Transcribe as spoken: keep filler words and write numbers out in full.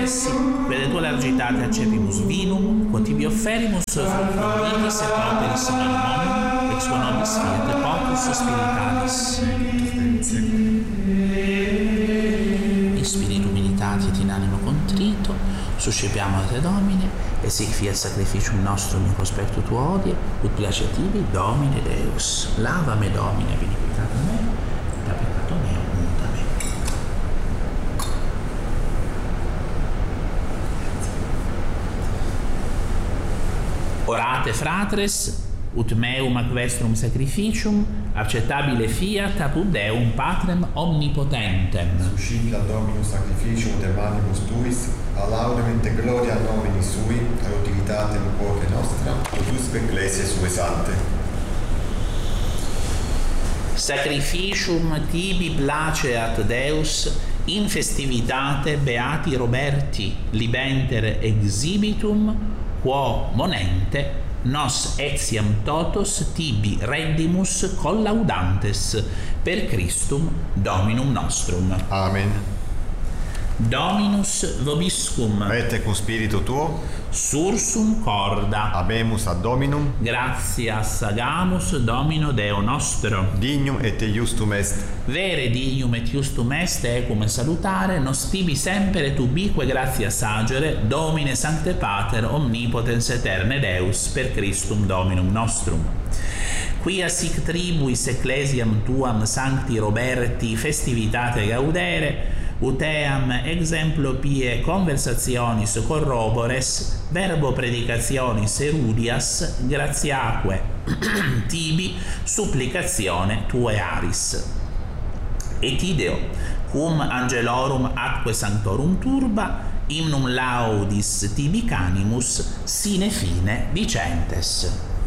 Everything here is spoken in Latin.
Messi, quede tu largitate accepimus vinum, quod tibi offerimus fructum vitis et pauperis nominum, ex quo nobis fiat potus spiritalis. In spiritu militati et in animo contrito, suscepiamo a te Domine, e sic fiat sacrificium nostrum in prospectu tuo odie, ut placia tibi, Domine Deus. Lava me Domine, ab iniquitatem mea, da peccato meo muta me. Orate fratres, ut meum ac vestrum sacrificium acceptabile fiat apud Deum Patrem omnipotentem. Suscipia Dominus sacrificium de manibus tuis, a laudem et gloria nomini sui, a utilitatem quoque nostra, udusque ecclesiae sue sante. Sacrificium tibi placeat Deus in festivitate beati Roberti libenter exhibitum, quo monente nos etiam totos tibi rendimus collaudantes per Christum Dominum nostrum. Amen. Dominus vobiscum. Et cum spiritu tuo. Sursum corda. Habemus ad Dominum. Gratias agamus Domino Deo nostro. Dignum et iustum est. Vere dignum et iustum est ecum salutare nos tibi semper et ubique gratias agere, Domine Sancte Pater omnipotens aeterne Deus per Christum Dominum nostrum. Quia sic tribuis ecclesiam tuam Sancti Roberti festivitate gaudere, ut eam exemplo pie conversationis corrobores, verbo predicationis erudias, gratiaque tibi supplicatione tuae aris. Et ideo, cum angelorum atque sanctorum turba, imnum laudis tibi canimus sine fine dicentes.